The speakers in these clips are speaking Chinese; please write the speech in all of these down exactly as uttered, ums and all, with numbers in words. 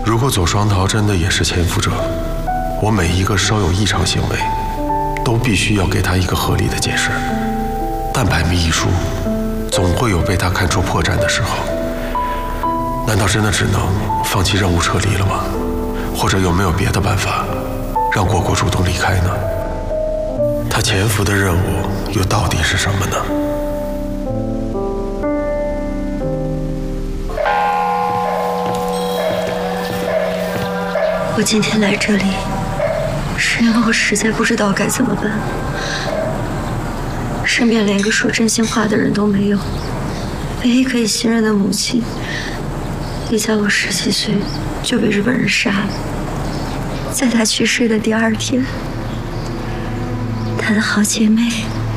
如果左双桃真的也是潜伏者，我每一个稍有异常行为，都必须要给他一个合理的解释。但百密一疏，总会有被他看出破绽的时候。难道真的只能放弃任务撤离了吗？或者有没有别的办法，让果果主动离开呢？他潜伏的任务又到底是什么呢？ 我今天来这里，是因为我实在不知道该怎么办，身边连个说真心话的人都没有，唯一可以信任的母亲，也在我十几岁就被日本人杀了。在他去世的第二天，他的好姐妹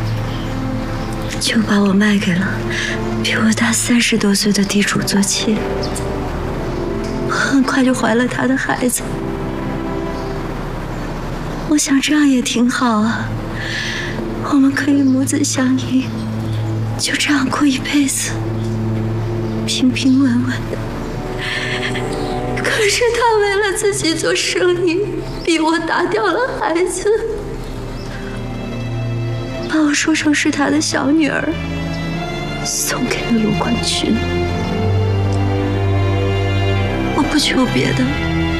就把我卖给了比我大三十多岁的地主做妾。我很快就怀了他的孩子。我想这样也挺好啊，我们可以母子相依，就这样过一辈子，平平稳稳的。可是他为了自己做生意，逼我打掉了孩子，把我说成是他的小女儿，送给了卢冠群。我不求别的，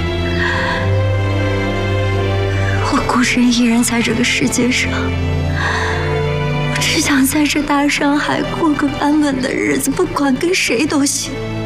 我孤身一人在这个世界上，我只想在这大上海过个安稳的日子，不管跟谁都行。